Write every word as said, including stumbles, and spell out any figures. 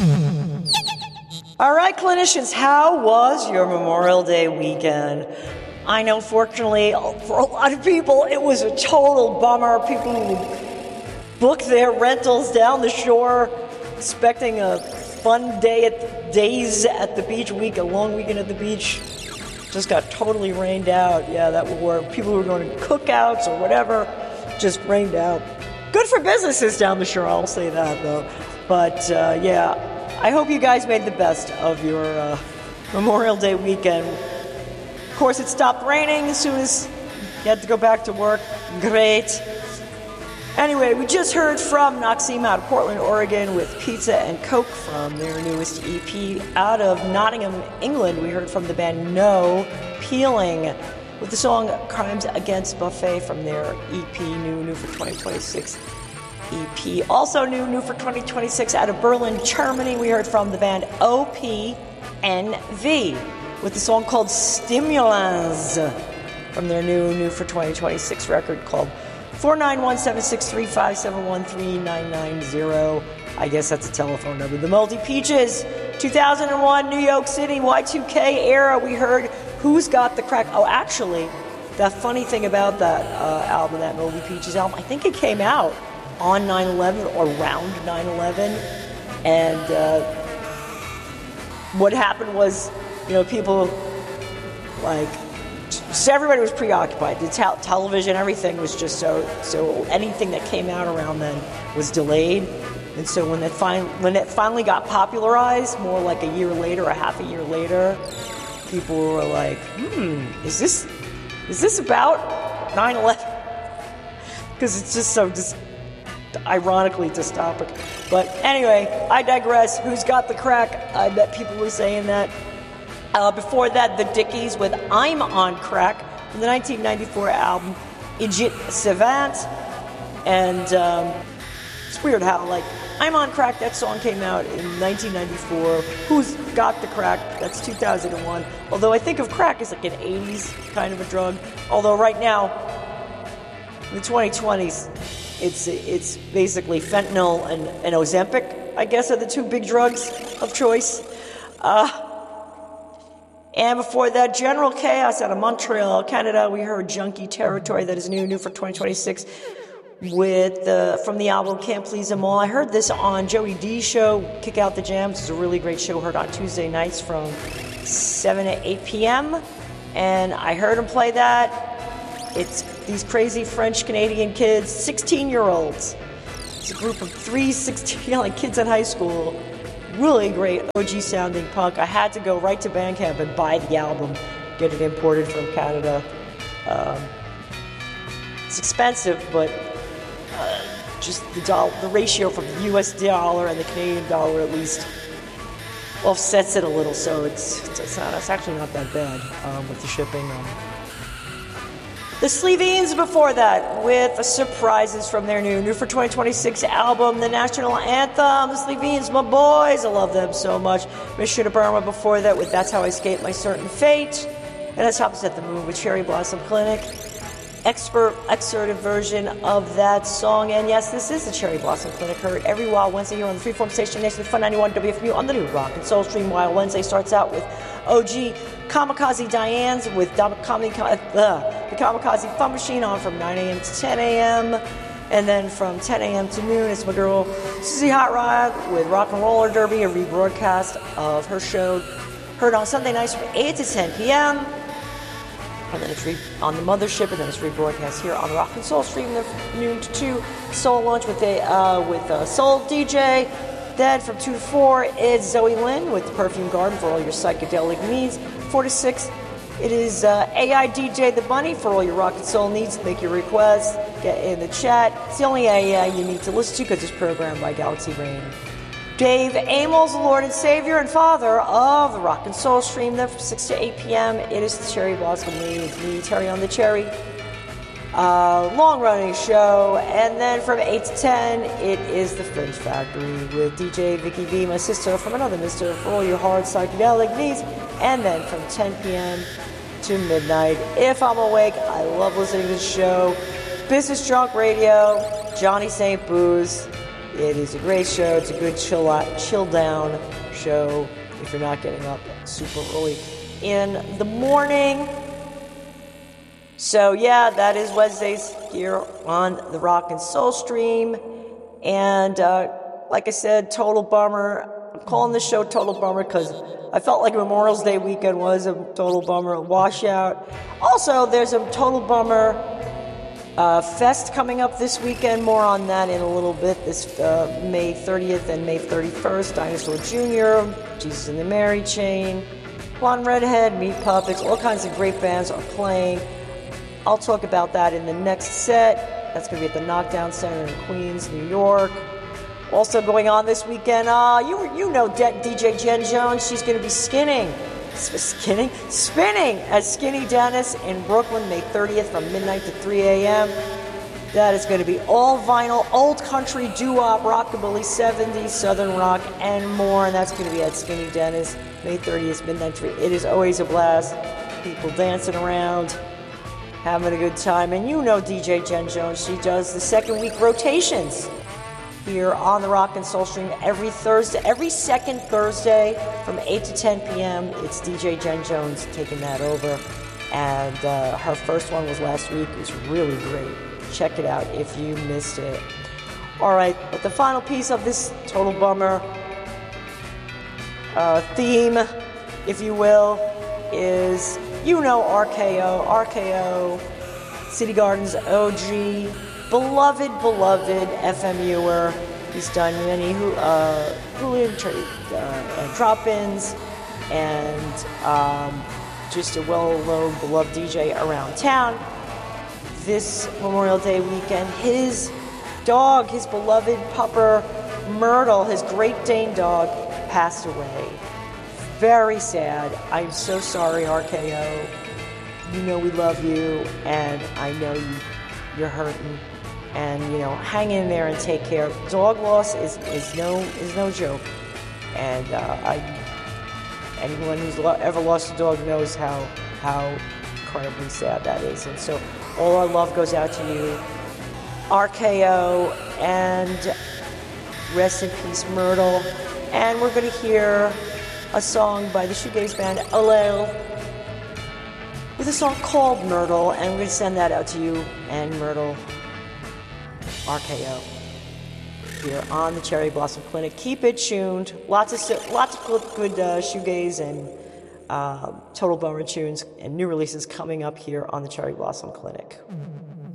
All right, clinicians, how was your Memorial Day weekend? I know, fortunately, for a lot of people, it was a total bummer. People who booked their rentals down the shore, expecting a fun day at days at the beach, week, a long weekend at the beach, just got totally rained out. Yeah, that were people who were going to cookouts or whatever, just rained out. Good for businesses down the shore, I'll say that, though. But, uh, yeah, I hope you guys made the best of your uh, Memorial Day weekend. Of course, it stopped raining as soon as you had to go back to work. Great. Anyway, we just heard from Noxima out of Portland, Oregon with Pizza and Coke from their newest E P. Out of Nottingham, England, we heard from the band No Peeling with the song Crimes Against Buffet from their E P, new, new for twenty twenty-six E P. Also new, new for twenty twenty-six out of Berlin, Germany, we heard from the band O P N V with the song called Stimulans from their new, new for twenty twenty-six record called four nine one, seven six three, five seven one three, nine nine zero. I guess that's a telephone number. The Multi Peaches, two thousand one, New York City, Y two K era. We heard Who's Got the Crack. Oh, actually, the funny thing about that uh, album, that Multi Peaches album, I think it came out on nine eleven or around nine eleven. And uh, what happened was, you know, people, like, so everybody was preoccupied. The te- television, everything was just so, so anything that came out around then was delayed. And so when it, fin- when it finally got popularized, more like a year later, a half a year later, people were like, hmm, is this, is this about nine eleven? Because it's just so just ironically dystopic. But anyway, I digress. Who's Got the Crack? I bet people were saying that. Uh, before that, the Dickies with I'm on Crack from the nineteen ninety-four album Idiot Savant. And um, it's weird how, like, I'm on Crack, that song came out in nineteen ninety-four. Who's Got the Crack? That's two thousand one. Although I think of crack as like an eighties kind of a drug. Although right now, in the twenty twenties, it's it's basically fentanyl and, and Ozempic, I guess, are the two big drugs of choice. Uh, and before that, General Chaos out of Montreal, Canada. We heard Junkie Territory, that is new, new for twenty twenty-six, with uh, from the album Can't Please Them All. I heard this on Joey D's show, Kick Out the Jams. It's a really great show, heard on Tuesday nights from seven to eight p.m. And I heard him play that. It's these crazy French-Canadian kids, sixteen-year-olds. It's a group of three sixteen-year-old kids in high school. Really great O G-sounding punk. I had to go right to Bandcamp and buy the album, get it imported from Canada. Um, it's expensive, but uh, just the dollar, the ratio from the U S dollar and the Canadian dollar at least offsets it a little, so it's it's, not, it's actually not that bad um, with the shipping. Um, The Sleevines before that with surprises from their new, new for twenty twenty-six album, the national anthem. The Sleevines, my boys, I love them so much. Mission to Burma before that with That's How I Escape My Certain Fate. And that's Hops at the Moon with Cherry Blossom Clinic. Expert, excerpted version of that song. And yes, this is the Cherry Blossom Clinic, heard every Wild Wednesday here on the Freeform Station next to Fun ninety-one W F M U on the new Rock and Soul Stream. Wild Wednesday starts out with O G Kamikaze Diane's with Dom- Kami- uh, the Kamikaze Fun Machine on from nine a.m. to ten a.m. And then from ten a.m. to noon, it's my girl Susie Hot Rod with Rock and Roller Derby, a rebroadcast of her show heard on Sunday nights from eight to ten p.m. And then it's re- on the Mothership, and then it's rebroadcast here on the Rock and Soul Stream, the noon to two. Soul Lunch with a uh, with a Soul D J. Then from two to four, it's Zoe Lynn with the Perfume Garden for all your psychedelic needs. Four to six, it is uh, A I D J The Bunny for all your rock and soul needs. Make your requests, get in the chat. It's the only A I you need to listen to because it's programmed by Galaxy Brain. Dave Amos, the Lord and Savior and Father of the Rock and Soul Stream. Then from six to eight p.m., it is the Cherry Blossom Lead with me, Terry on the Cherry. Uh, long-running show. And then from eight to ten, it is the Fringe Factory with D J Vicky B, my sister from another mister, for all your hard psychedelic needs. And then from ten p.m. to midnight, if I'm awake, I love listening to the show. Business Drunk Radio, Johnny Saint Booze. It is a great show. It's a good chill out, chill down show if you're not getting up super early in the morning. So yeah, that is Wednesdays here on the Rock and Soul Stream. And uh, like I said, total bummer. I'm calling this show Total Bummer because I felt like Memorial Day weekend was a total bummer, a washout. Also, there's a total bummer uh, fest coming up this weekend. More on that in a little bit. This uh, May thirtieth and May thirty-first. Dinosaur Junior, Jesus and the Mary Chain, Blonde Redhead, Meat Puppets, all kinds of great bands are playing. I'll talk about that in the next set. That's going to be at the Knockdown Center in Queens, New York. Also going on this weekend, uh, you you know D J Jen Jones. She's going to be skinning, skinning, spinning at Skinny Dennis in Brooklyn, May thirtieth from midnight to three a.m. That is going to be all vinyl, old country, doo-wop, rockabilly, seventies, southern rock, and more. And that's going to be at Skinny Dennis, May thirtieth, midnight to three. It is always a blast. People dancing around, having a good time. And you know D J Jen Jones. She does the second week rotations here on the Rock and Soul Stream every Thursday, every second Thursday from eight to ten p.m. It's D J Jen Jones taking that over. And uh, her first one was last week. It was really great. Check it out if you missed it. All right, but the final piece of this Total Bummer uh, theme, if you will, is, you know, R K O. R K O, City Gardens O G, beloved, beloved F M Uer. He's done many uh, Julian uh, drop-ins and um, just a well-known, beloved D J around town. This Memorial Day weekend, his dog, his beloved pupper, Myrtle, his Great Dane dog, passed away. Very sad. I'm so sorry, R K O. You know we love you, and I know you, you're hurting. And, you know, hang in there and take care. Dog loss is, is no is no joke. And uh, I, anyone who's lo- ever lost a dog knows how how incredibly sad that is. And so all our love goes out to you, R K O, and rest in peace, Myrtle. And we're going to hear a song by the shoegaze band Alel with a song called Myrtle, and we're going to send that out to you and Myrtle, R K O, here on the Cherry Blossom Clinic. Keep it tuned. Lots of lots of good uh, shoegaze and uh, Total Bummer tunes and new releases coming up here on the Cherry Blossom Clinic. Mm-hmm.